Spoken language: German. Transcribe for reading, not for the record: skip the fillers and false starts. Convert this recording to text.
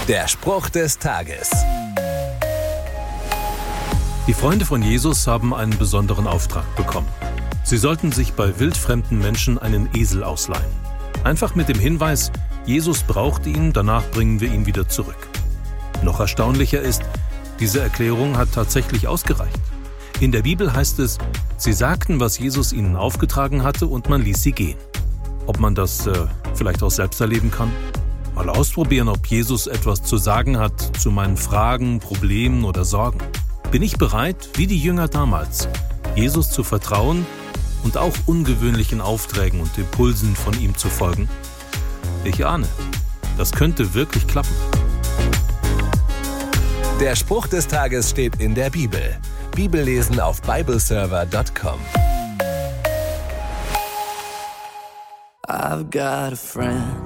Der Spruch des Tages. Die Freunde von Jesus haben einen besonderen Auftrag bekommen. Sie sollten sich bei wildfremden Menschen einen Esel ausleihen. Einfach mit dem Hinweis, Jesus braucht ihn, danach bringen wir ihn wieder zurück. Noch erstaunlicher ist, diese Erklärung hat tatsächlich ausgereicht. In der Bibel heißt es, sie sagten, was Jesus ihnen aufgetragen hatte und man ließ sie gehen. Ob man das vielleicht auch selbst erleben kann? Mal ausprobieren, ob Jesus etwas zu sagen hat zu meinen Fragen, Problemen oder Sorgen. Bin ich bereit, wie die Jünger damals, Jesus zu vertrauen und auch ungewöhnlichen Aufträgen und Impulsen von ihm zu folgen? Ich ahne, das könnte wirklich klappen. Der Spruch des Tages steht in der Bibel. Bibellesen auf bibleserver.com. I've got a friend